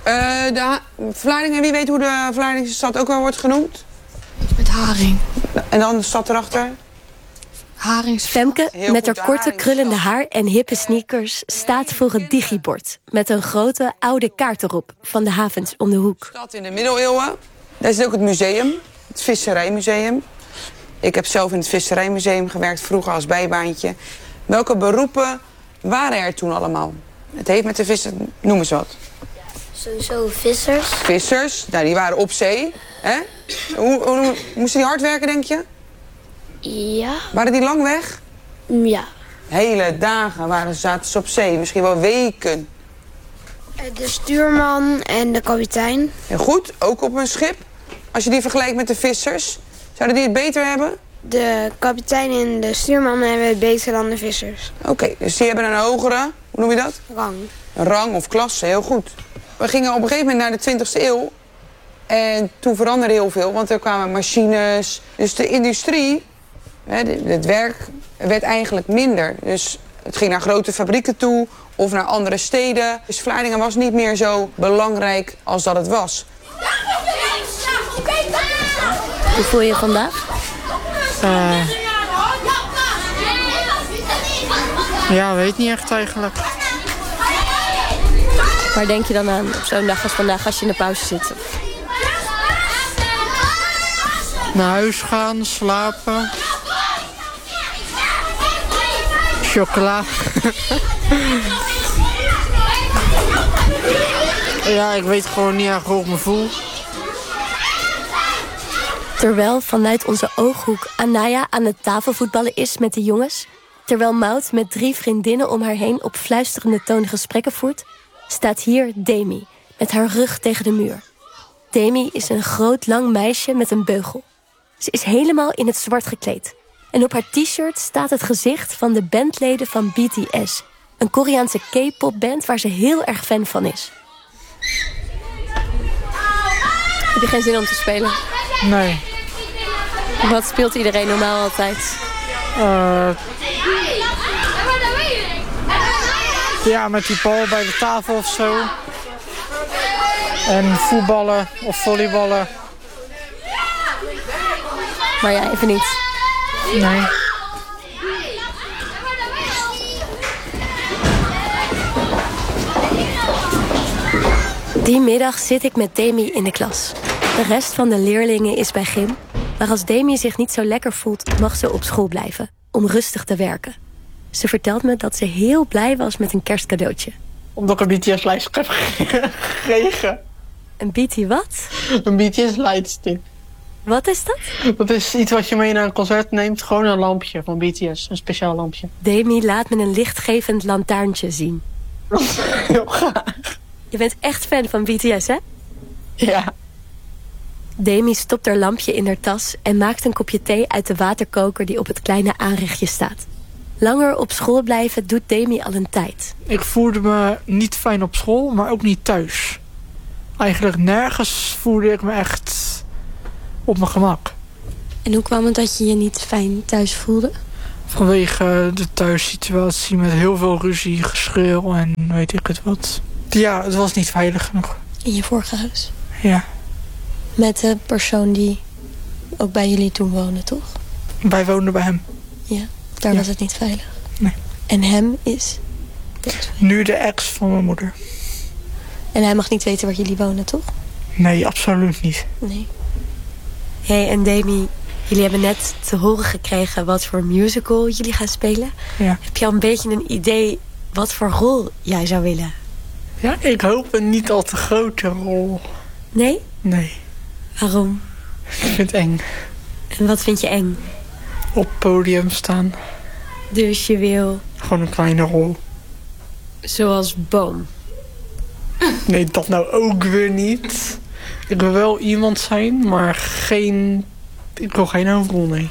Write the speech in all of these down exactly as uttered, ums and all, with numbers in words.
Uh, de Vlaardingen, wie weet hoe de Vlaardingse stad ook wel wordt genoemd? Met haring. En dan de stad erachter? Harings. Femke, met haar korte krullende haar en hippe sneakers, staat voor het digibord met een grote oude kaart erop van de havens om de hoek. Stad in de middeleeuwen. Daar is ook het museum, het Visserijmuseum. Ik heb zelf in het Visserijmuseum gewerkt, vroeger als bijbaantje. Welke beroepen waren er toen allemaal? Het heeft met de vissen, noem eens wat. Sowieso vissers. Vissers, nou, die waren op zee. Hè? Hoe, hoe, moesten die hard werken, denk je? Ja. Waren die lang weg? Ja. Hele dagen waren, zaten ze op zee, misschien wel weken. De stuurman en de kapitein. Heel goed, ook op een schip. Als je die vergelijkt met de vissers, zouden die het beter hebben? De kapitein en de stuurman hebben het beter dan de vissers. Oké, okay, dus die hebben een hogere, hoe noem je dat? Rang. Een rang of klasse, heel goed. We gingen op een gegeven moment naar de twintigste eeuw. En toen veranderde heel veel, want er kwamen machines. Dus de industrie, het werk, werd eigenlijk minder. Dus het ging naar grote fabrieken toe of naar andere steden. Dus Vlaardingen was niet meer zo belangrijk als dat het was. Hoe voel je je vandaag? Uh, ja, weet niet echt eigenlijk. Waar denk je dan aan op zo'n dag als vandaag als je in de pauze zit? Naar huis gaan, slapen. Chocola. Ja, ik weet gewoon niet echt hoe ik me voel. Terwijl vanuit onze ooghoek Anaya aan het tafelvoetballen is met de jongens, terwijl Maud met drie vriendinnen om haar heen op fluisterende toon gesprekken voert, staat hier Demi met haar rug tegen de muur. Demi is een groot lang meisje met een beugel. Ze is helemaal in het zwart gekleed. En op haar t-shirt staat het gezicht van de bandleden van B T S. Een Koreaanse K-popband waar ze heel erg fan van is. Heb je geen zin om te spelen? Nee. Wat speelt iedereen normaal altijd? Uh, ja, met die bal bij de tafel of zo. En voetballen of volleyballen. Maar jij even niet? Nee. Die middag zit ik met Demi in de klas. De rest van de leerlingen is bij gym. Maar als Demi zich niet zo lekker voelt, mag ze op school blijven. Om rustig te werken. Ze vertelt me dat ze heel blij was met een kerstcadeautje. Omdat ik een B T S-lijst heb gekregen. Een B T wat? Een B T S-lightstick. Wat is dat? Dat is iets wat je mee naar een concert neemt. Gewoon een lampje van B T S. Een speciaal lampje. Demi laat me een lichtgevend lantaarntje zien. Heel graag. Je bent echt fan van B T S, hè? Ja. Demi stopt haar lampje in haar tas en maakt een kopje thee uit de waterkoker die op het kleine aanrechtje staat. Langer op school blijven doet Demi al een tijd. Ik voelde me niet fijn op school, maar ook niet thuis. Eigenlijk nergens voelde ik me echt op mijn gemak. En hoe kwam het dat je je niet fijn thuis voelde? Vanwege de thuissituatie met heel veel ruzie, geschreeuw en weet ik het wat. Ja, het was niet veilig genoeg. In je vorige huis? Ja. Met de persoon die ook bij jullie toen woonde, toch? Wij woonden bij hem. Ja, daar ja. was het niet veilig? Nee. En hem is? Nu de ex van mijn moeder. En hij mag niet weten waar jullie wonen, toch? Nee, absoluut niet. Nee. Hé, hey, en Demi, jullie hebben net te horen gekregen wat voor musical jullie gaan spelen. Ja. Heb je al een beetje een idee wat voor rol jij zou willen? Ja, ik hoop een niet al te grote rol. Nee? Nee. Waarom? Ik vind het eng. En wat vind je eng? Op podium staan. Dus je wil... Gewoon een kleine rol. Zoals Boom. Nee, dat nou ook weer niet. Ik wil wel iemand zijn, maar geen... Ik wil geen hoofdrol, nee.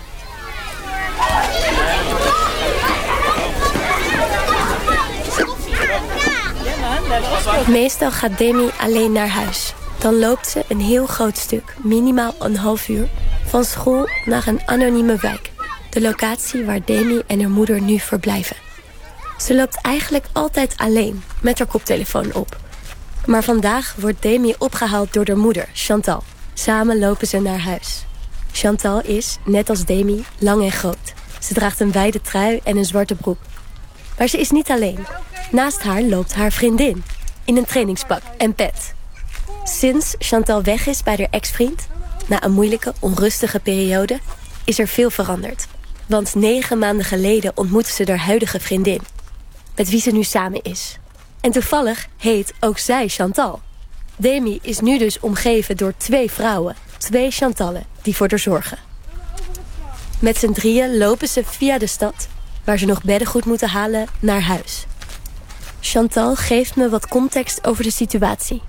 Meestal gaat Demi alleen naar huis. Dan loopt ze een heel groot stuk, minimaal een half uur, van school naar een anonieme wijk. De locatie waar Demi en haar moeder nu verblijven. Ze loopt eigenlijk altijd alleen, met haar koptelefoon op. Maar vandaag wordt Demi opgehaald door haar moeder, Chantal. Samen lopen ze naar huis. Chantal is, net als Demi, lang en groot. Ze draagt een wijde trui en een zwarte broek. Maar ze is niet alleen. Naast haar loopt haar vriendin. In een trainingspak en pet. Sinds Chantal weg is bij haar ex-vriend, na een moeilijke, onrustige periode, is er veel veranderd. Want negen maanden geleden ontmoette ze haar huidige vriendin, met wie ze nu samen is. En toevallig heet ook zij Chantal. Demi is nu dus omgeven door twee vrouwen, twee Chantallen, die voor haar zorgen. Met z'n drieën lopen ze via de stad, waar ze nog beddengoed moeten halen, naar huis. Chantal geeft me wat context over de situatie.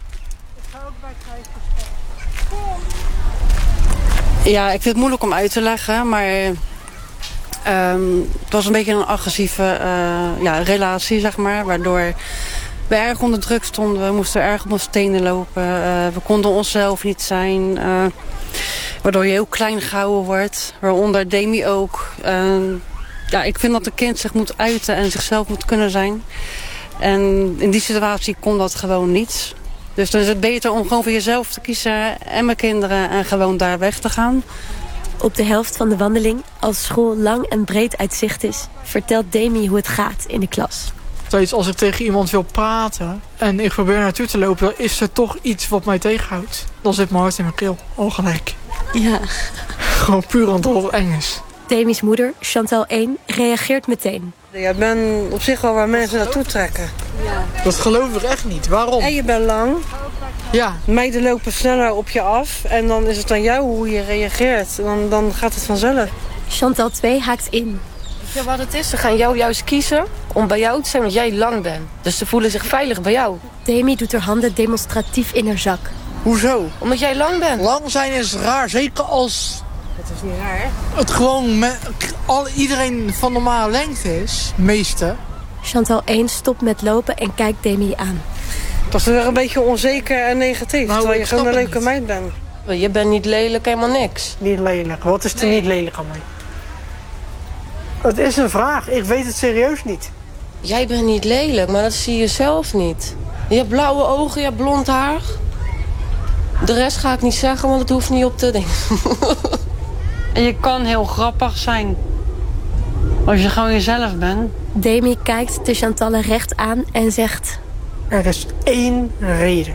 Ja, ik vind het moeilijk om uit te leggen, maar um, het was een beetje een agressieve uh, ja, relatie, zeg maar, waardoor we erg onder druk stonden. We moesten erg op onze tenen lopen. Uh, we konden onszelf niet zijn. Uh, waardoor je heel klein gehouden wordt. Waaronder Demi ook. Uh, ja, ik vind dat een kind zich moet uiten en zichzelf moet kunnen zijn. En in die situatie kon dat gewoon niet. Dus dan is het beter om gewoon voor jezelf te kiezen en mijn kinderen en gewoon daar weg te gaan. Op de helft van de wandeling, als school lang en breed uit zicht is, vertelt Demi hoe het gaat in de klas. Steeds als ik tegen iemand wil praten en ik probeer naartoe te lopen, dan is er toch iets wat mij tegenhoudt. Dan zit mijn hart in mijn keel, ongelijk. Ja. Gewoon puur omdat het eng is. Demi's moeder, Chantal één, reageert meteen. Je bent op zich wel waar mensen naartoe trekken. Ja. Dat geloof ik echt niet. Waarom? En je bent lang. Ja. Meiden lopen sneller op je af. En dan is het aan jou hoe je reageert. Dan, dan gaat het vanzelf. Chantal twee haakt in. Ja, wat het is, ze gaan jou juist kiezen om bij jou te zijn, want jij lang bent. Dus ze voelen zich veilig bij jou. Demi doet haar handen demonstratief in haar zak. Hoezo? Omdat jij lang bent. Lang zijn is raar, zeker als Dat is niet raar, hè? het gewoon met al, iedereen van normale lengte is, meeste. Chantal één stopt met lopen en kijkt Demi aan. Dat is weer een beetje onzeker en negatief, Nou, terwijl je ik gewoon snap een het leuke niet. meid bent. Je bent niet lelijk, helemaal niks. Niet lelijk. Wat is er niet lelijk aan mij? Het is een vraag. Ik weet het serieus niet. Jij bent niet lelijk, maar dat zie je zelf niet. Je hebt blauwe ogen, je hebt blond haar. De rest ga ik niet zeggen, want het hoeft niet op te denken. En je kan heel grappig zijn. Als je gewoon jezelf bent. Demi kijkt de Chantallen recht aan en zegt... Er is één reden.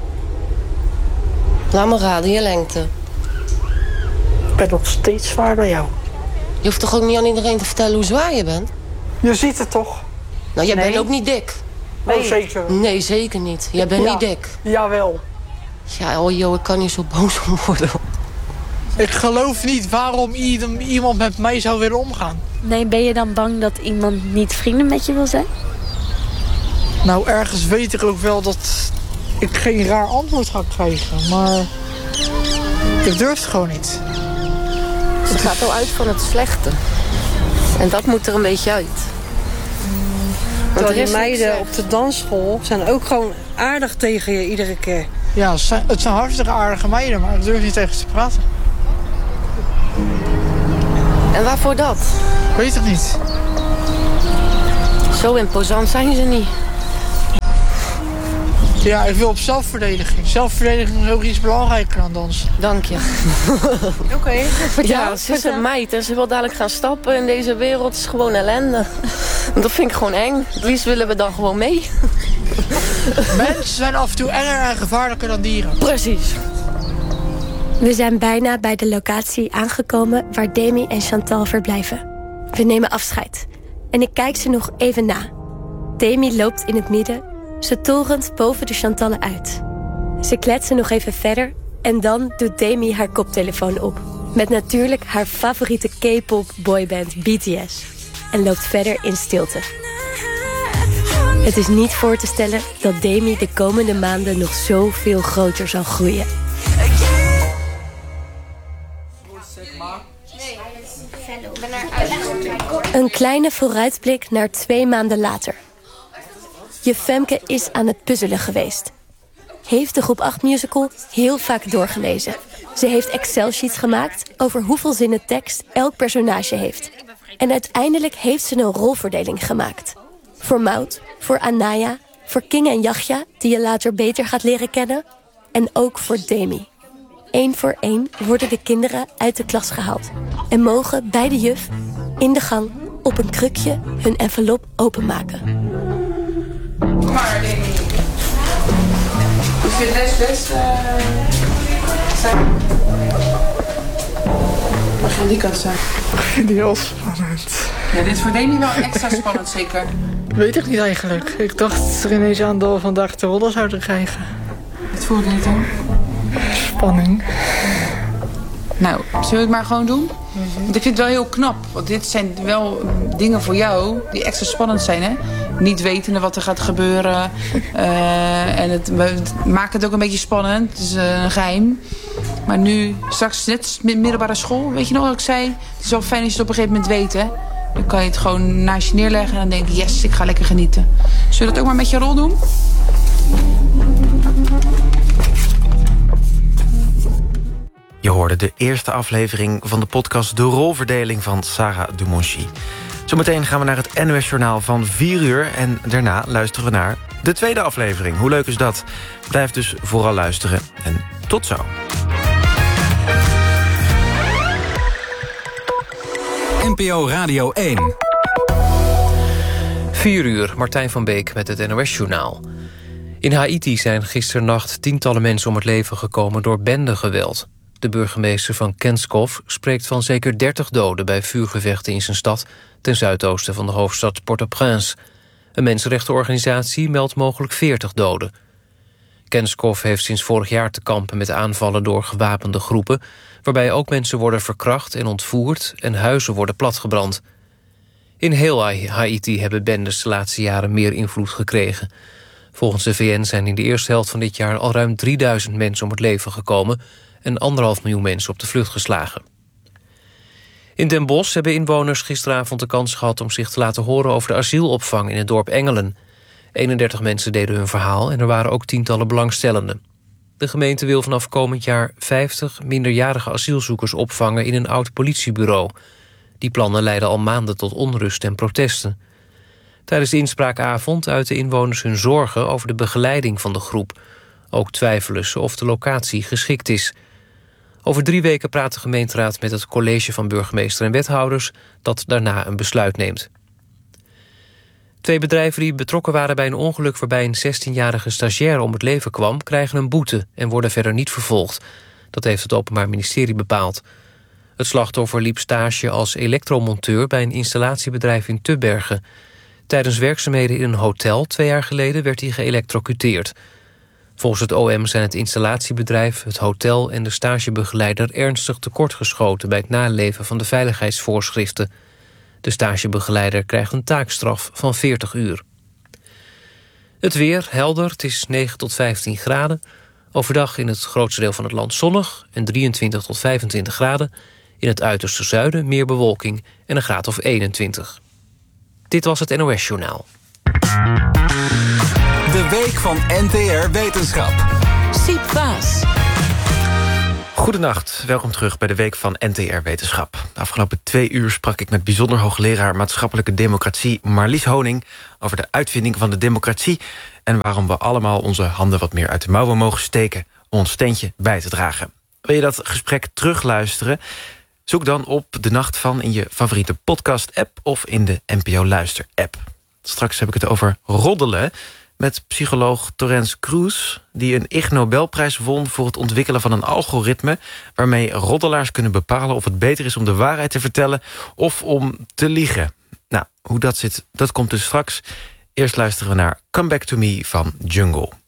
Laat me raden, je lengte. Ik ben nog steeds zwaar dan jou. Je hoeft toch ook niet aan iedereen te vertellen hoe zwaar je bent? Je ziet het toch? Nou, jij Nee. bent ook niet dik. Oh, zeker. Nee, zeker niet. Jij bent Ja. niet dik. Jawel. Ja, oh joh, ik kan niet zo boos om worden. Ik geloof niet waarom ieder- iemand met mij zou willen omgaan. Nee, ben je dan bang dat iemand niet vrienden met je wil zijn? Nou, ergens weet ik ook wel dat ik geen raar antwoord ga krijgen. Maar ik durf het gewoon niet. Ze gaat al uit van het slechte. En dat moet er een beetje uit. Want Terwijl er die is meiden niks, op de dansschool zijn ook gewoon aardig tegen je iedere keer. Ja, het zijn, het zijn hartstikke aardige meiden, maar ik durf niet tegen ze te praten. En waarvoor dat? Ik weet het niet. Zo imposant zijn ze niet. Ja, ik wil op zelfverdediging. Zelfverdediging is ook iets belangrijker dan dansen. Dank je. Oké. Okay. Ja, ze is een meid en ze wil dadelijk gaan stappen in deze wereld. Het is gewoon ellende. Dat vind ik gewoon eng. Het liefst willen we dan gewoon mee. Mensen zijn af en toe enger en gevaarlijker dan dieren. Precies. We zijn bijna bij de locatie aangekomen waar Demi en Chantal verblijven. We nemen afscheid. En ik kijk ze nog even na. Demi loopt in het midden, ze torent boven de Chantallen uit. Ze kletsen nog even verder en dan doet Demi haar koptelefoon op. Met natuurlijk haar favoriete K-pop boyband B T S. En loopt verder in stilte. Het is niet voor te stellen dat Demi de komende maanden nog zoveel groter zal groeien. Een kleine vooruitblik naar twee maanden later. Je Femke is aan het puzzelen geweest. Heeft de groep acht musical heel vaak doorgelezen. Ze heeft Excel-sheets gemaakt over hoeveel zinnen tekst elk personage heeft. En uiteindelijk heeft ze een rolverdeling gemaakt. Voor Maud, voor Anaya Voor King en Yachja, die je later beter gaat leren kennen. En ook voor Demi. Eén voor één worden de kinderen uit de klas gehaald. En mogen bij de juf, in de gang, op een krukje hun envelop openmaken. Kom maar, Demi. Is dit les best? Uh... We gaan die kant staan. Ik vind die heel spannend. Ja, dit is voor Demi wel extra spannend, zeker. Weet ik niet eigenlijk. Ik dacht er ineens aan dat we vandaag de rollen zouden krijgen. Wat voelde je dan? Spanning. Nou, zullen we het maar gewoon doen? Mm-hmm. Want ik vind het wel heel knap. Want dit zijn wel dingen voor jou die extra spannend zijn, hè? Niet wetende wat er gaat gebeuren. Uh, en het, het maakt het ook een beetje spannend. Het is uh, een geheim. Maar nu, straks net middelbare school, weet je nog wat ik zei? Het is wel fijn als je het op een gegeven moment weet, hè? Dan kan je het gewoon naast je neerleggen en dan denk je, yes, ik ga lekker genieten. Zullen we dat ook maar met je rol doen? Je hoorde de eerste aflevering van de podcast De Rolverdeling van Sarah Dumonchi. Zometeen gaan we naar het N O S-journaal van vier uur... en daarna luisteren we naar de tweede aflevering. Hoe leuk is dat? Blijf dus vooral luisteren en tot zo. N P O Radio één. vier uur, Martijn van Beek met het N O S-journaal. In Haiti zijn gisternacht tientallen mensen om het leven gekomen door bendegeweld. De burgemeester van Kenskov spreekt van zeker dertig doden bij vuurgevechten in zijn stad ten zuidoosten van de hoofdstad Port-au-Prince. Een mensenrechtenorganisatie meldt mogelijk veertig doden. Kenskov heeft sinds vorig jaar te kampen met aanvallen door gewapende groepen, waarbij ook mensen worden verkracht en ontvoerd en huizen worden platgebrand. In heel Haiti hebben bendes de laatste jaren meer invloed gekregen. Volgens de V N zijn in de eerste helft van dit jaar al ruim drieduizend mensen om het leven gekomen en anderhalf miljoen mensen op de vlucht geslagen. In Den Bosch hebben inwoners gisteravond de kans gehad om zich te laten horen over de asielopvang in het dorp Engelen. eenendertig mensen deden hun verhaal en er waren ook tientallen belangstellenden. De gemeente wil vanaf komend jaar vijftig minderjarige asielzoekers opvangen in een oud politiebureau. Die plannen leiden al maanden tot onrust en protesten. Tijdens de inspraakavond uiten inwoners hun zorgen over de begeleiding van de groep. Ook twijfelen ze of de locatie geschikt is. Over drie weken praat de gemeenteraad met het college van burgemeester en wethouders dat daarna een besluit neemt. Twee bedrijven die betrokken waren bij een ongeluk waarbij een zestienjarige stagiair om het leven kwam, krijgen een boete en worden verder niet vervolgd. Dat heeft het Openbaar Ministerie bepaald. Het slachtoffer liep stage als elektromonteur bij een installatiebedrijf in Tubbergen. Tijdens werkzaamheden in een hotel twee jaar geleden werd hij geëlektrocuteerd. Volgens het O M zijn het installatiebedrijf, het hotel en de stagebegeleider ernstig tekortgeschoten bij het naleven van de veiligheidsvoorschriften. De stagebegeleider krijgt een taakstraf van veertig uur. Het weer helder, het is negen tot vijftien graden. Overdag in het grootste deel van het land zonnig en drieëntwintig tot vijfentwintig graden. In het uiterste zuiden meer bewolking en een graad of eenentwintig. Dit was het N O S-journaal. De week van N T R Wetenschap. Siep Waas. Goedenacht, welkom terug bij de week van N T R Wetenschap. De afgelopen twee uur sprak ik met bijzonder hoogleraar maatschappelijke democratie Marlies Honing over de uitvinding van de democratie en waarom we allemaal onze handen wat meer uit de mouwen mogen steken om ons steentje bij te dragen. Wil je dat gesprek terugluisteren? Zoek dan op De Nacht Van in je favoriete podcast-app of in de N P O Luister-app. Straks heb ik het over roddelen met psycholoog Torrens Cruz, die een Ig Nobelprijs won voor het ontwikkelen van een algoritme waarmee roddelaars kunnen bepalen of het beter is om de waarheid te vertellen of om te liegen. Nou, hoe dat zit, dat komt dus straks. Eerst luisteren we naar Come Back to Me van Jungle.